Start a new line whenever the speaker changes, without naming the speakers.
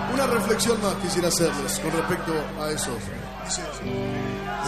Una reflexión más quisiera hacerles con respecto a eso.